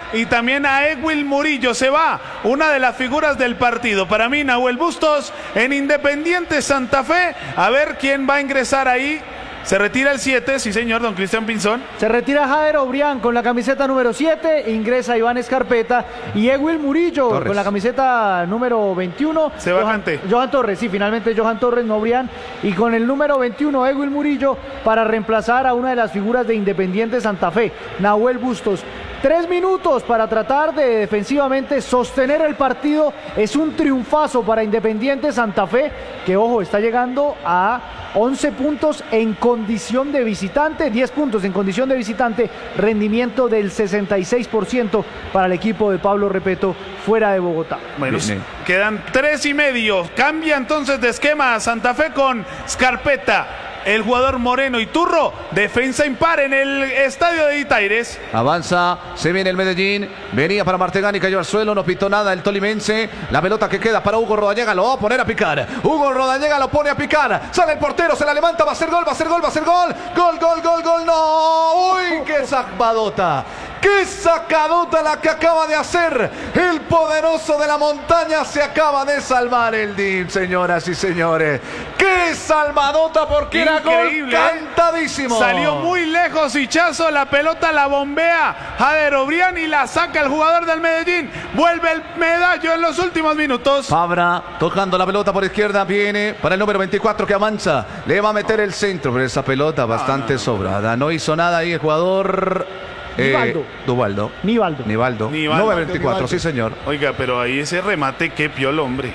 y también a Ewil Murillo. Se va una de las figuras del partido. Para mí, Nahuel Bustos en Independiente Santa Fe. A ver quién va a ingresar ahí. Se retira el 7, sí señor, don Cristian Pinzón. Se retira Jader Obrián con la camiseta número 7, ingresa Iván Escarpeta y Ewil Murillo Torres con la camiseta número 21. Se vacante. Johan Torres, sí, finalmente Johan Torres, no Obrián. Y con el número 21, Ewil Murillo, para reemplazar a una de las figuras de Independiente Santa Fe, Nahuel Bustos. 3 minutos para tratar de defensivamente sostener el partido. Es un triunfazo para Independiente Santa Fe, que ojo, está llegando a 11 puntos en condición de visitante, 10 puntos en condición de visitante, rendimiento del 66% para el equipo de Pablo Repeto fuera de Bogotá. Bueno, quedan 3:30. Cambia entonces de esquema Santa Fe con Scarpeta, el jugador Moreno y Turro, defensa impar en el estadio de Itaires. Avanza, se viene el Medellín, venía para Martegani, cayó al suelo, no pitó nada el tolimense. La pelota que queda para Hugo Rodallega, lo va a poner a picar. Hugo Rodallega lo pone a picar, sale el portero, se la levanta, va a ser gol, va a ser gol, va a ser gol. Gol, gol, gol, gol, no. Uy, qué sacadota. ¡Qué sacadota la que acaba de hacer el poderoso de la montaña! Se acaba de salvar el DIM, señoras y señores. ¡Qué salvadota! Porque increíble, era gol cantadísimo. Salió muy lejos Hichazo, la pelota la bombea Jader Obrián y la saca el jugador del Medellín. Vuelve el medallo en los últimos minutos. Fabra tocando la pelota por izquierda, viene para el número 24 que avanza. Le va a meter el centro, pero esa pelota bastante sobrada. No hizo nada ahí el jugador... Nivaldo. 9-24, sí señor. Oiga, pero ahí ese remate, qué piolo, hombre.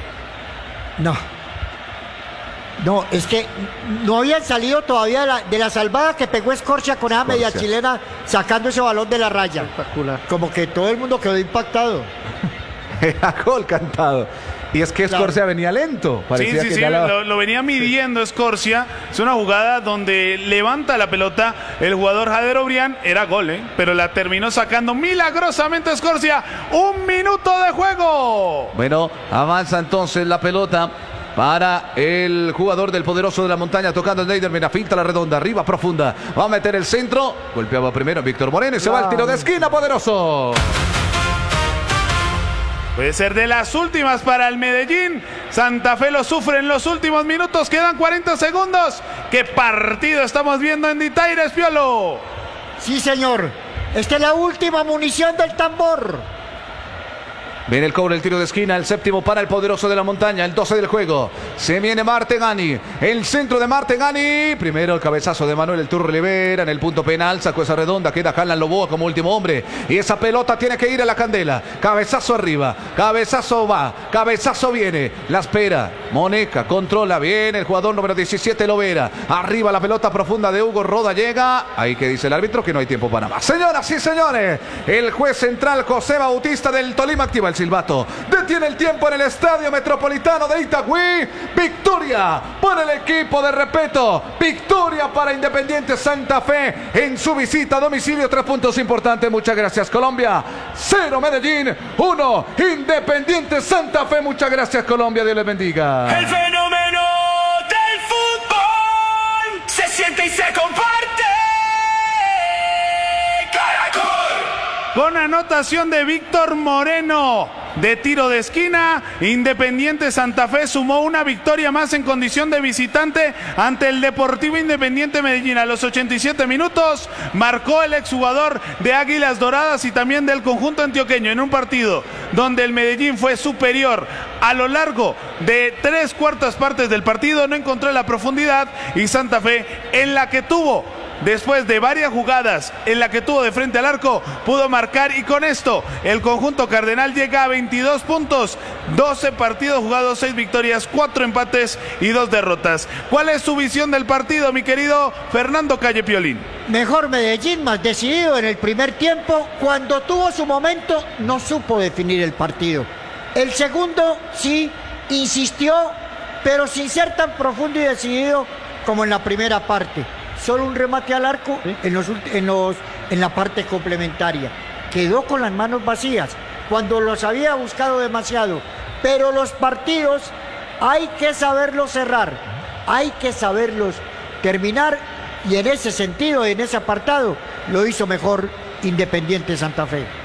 No, es que no habían salido todavía de la salvada que pegó Escorcia con esa media chilena sacando ese balón de la raya. Espectacular. Como que todo el mundo quedó impactado. Era gol cantado. Y es que Escorcia venía lento. Parecía sí, lo venía midiendo Escorcia. Es una jugada donde levanta la pelota el jugador Jader Obrián. Era gol, pero la terminó sacando milagrosamente Escorcia. 1 minuto de juego. Bueno, avanza entonces la pelota para el jugador del poderoso de la montaña, tocando el Neider, mira, finta la redonda, arriba profunda. Va a meter el centro. Golpeaba primero Víctor Moreno y se va el tiro de esquina, poderoso. Puede ser de las últimas para el Medellín. Santa Fe lo sufre en los últimos minutos. Quedan 40 segundos. ¿Qué partido estamos viendo en Itaires, Piolo? Sí, señor. Esta es la última munición del tambor. Viene el cobro, el tiro de esquina, el séptimo para el poderoso de la montaña, el 12 del juego. Se viene Martegani, el centro de Martegani. Primero el cabezazo de Manuel el Turro Rivera en el punto penal, sacó esa redonda, queda Harlan Loboa como último hombre. Y esa pelota tiene que ir a la candela. Cabezazo arriba, cabezazo va, cabezazo viene. La espera, Moneca, controla bien el jugador número 17, Lovera. Arriba la pelota profunda de Hugo Rodallega. Ahí que dice el árbitro que no hay tiempo para más. Señoras y señores, el juez central José Bautista del Tolima activa el silbato. Detiene el tiempo en el Estadio Metropolitano de Itagüí. Victoria para el equipo de Repeto. Victoria para Independiente Santa Fe en su visita a domicilio. 3 puntos importantes. Muchas gracias, Colombia. 0 Medellín, 1 Independiente Santa Fe. Muchas gracias, Colombia. Dios les bendiga. El fenómeno del fútbol se siente y se comparte. Con anotación de Víctor Moreno de tiro de esquina, Independiente Santa Fe sumó una victoria más en condición de visitante ante el Deportivo Independiente Medellín. A los 87 minutos marcó el exjugador de Águilas Doradas y también del conjunto antioqueño en un partido donde el Medellín fue superior a lo largo de 3/4 partes del partido. No encontró la profundidad y Santa Fe, en la que tuvo, después de varias jugadas en la que tuvo de frente al arco, pudo marcar, y con esto el conjunto cardenal llega a 22 puntos, 12 partidos jugados, 6 victorias, 4 empates y 2 derrotas. ¿Cuál es su visión del partido, mi querido Fernando Calle Piolín? Mejor Medellín, más decidido en el primer tiempo. Cuando tuvo su momento, no supo definir el partido. El segundo, sí, insistió, pero sin ser tan profundo y decidido como en la primera parte. Solo un remate al arco, ¿sí?, en la parte complementaria. Quedó con las manos vacías cuando los había buscado demasiado. Pero los partidos hay que saberlos cerrar, hay que saberlos terminar, y en ese sentido, en ese apartado, lo hizo mejor Independiente Santa Fe.